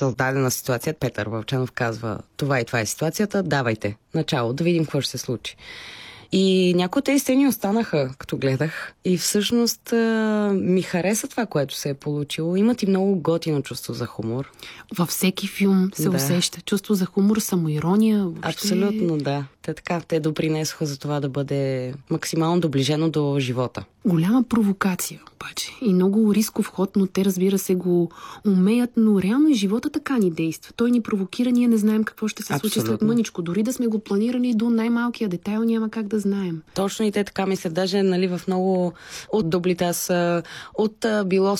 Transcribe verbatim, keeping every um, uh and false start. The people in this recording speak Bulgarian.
създадена ситуация. Петър Вълчанов казва, това и това е ситуацията, давайте начало, да видим какво ще се случи. И някои от тези сцени останаха, като гледах. И всъщност а, ми хареса това, което се е получило. Имат и много готино чувство за хумор. Във всеки филм се да. усеща чувство за хумор, самоирония. Въобще... Абсолютно, да. Те така, те допринесоха за това да бъде максимално доближено до живота. Голяма провокация, обаче. И много рисков ход, но те, разбира се, го умеят, но реално и живота така ни действа. Той ни провокира, ние не знаем какво ще се Абсолютно. случи след мъничко. Дори да сме го планирали до най-малкия детайл, няма как да знаем. Точно и те така мислят. Даже нали, в много от Дублите аз от било